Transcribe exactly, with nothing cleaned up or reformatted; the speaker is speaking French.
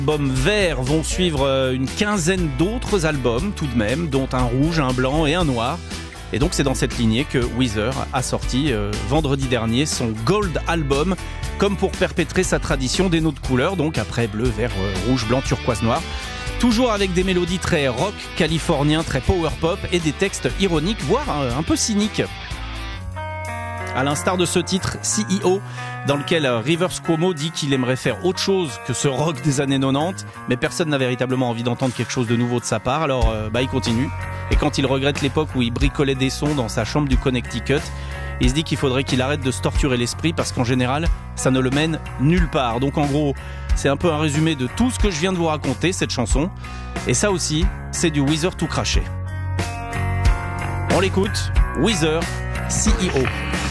Albums verts vont suivre une quinzaine d'autres albums tout de même, dont un rouge, un blanc et un noir. Et donc c'est dans cette lignée que Weezer a sorti euh, vendredi dernier son Gold Album, comme pour perpétrer sa tradition des notes de couleurs, donc après bleu, vert, euh, rouge, blanc, turquoise, noir. Toujours avec des mélodies très rock californien, très power pop et des textes ironiques, voire un, un peu cyniques. À l'instar de ce titre C E O, dans lequel Rivers Cuomo dit qu'il aimerait faire autre chose que ce rock des années quatre-vingt-dix, mais personne n'a véritablement envie d'entendre quelque chose de nouveau de sa part, alors euh, bah il continue. Et quand il regrette l'époque où il bricolait des sons dans sa chambre du Connecticut, il se dit qu'il faudrait qu'il arrête de se torturer l'esprit parce qu'en général, ça ne le mène nulle part. Donc en gros, c'est un peu un résumé de tout ce que je viens de vous raconter, cette chanson. Et ça aussi, c'est du Weezer tout craché. On l'écoute, Weezer, C E O.